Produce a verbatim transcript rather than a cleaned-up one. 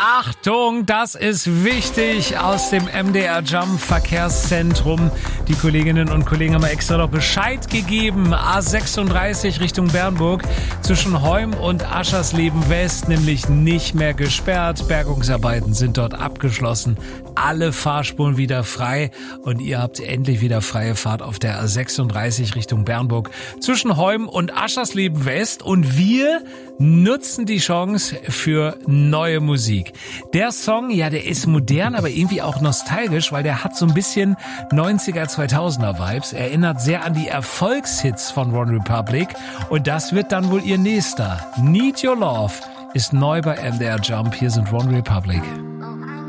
Achtung, das ist wichtig aus dem M D R Jump Verkehrszentrum. Die Kolleginnen und Kollegen haben extra noch Bescheid gegeben. A sechsunddreißig Richtung Bernburg zwischen Heum und Aschersleben West nämlich nicht mehr gesperrt. Bergungsarbeiten sind dort abgeschlossen. Alle Fahrspuren wieder frei und ihr habt endlich wieder freie Fahrt auf der A sechsunddreißig Richtung Bernburg zwischen Heum und Aschersleben West. Und wir nutzen die Chance für neue Musik. Der Song, ja, der ist modern, aber irgendwie auch nostalgisch, weil der hat so ein bisschen neunziger, zweitausender Vibes. Erinnert sehr an die Erfolgshits von One Republic. Und das wird dann wohl ihr nächster. Need Your Love ist neu bei M D R Jump. Hier sind One Republic.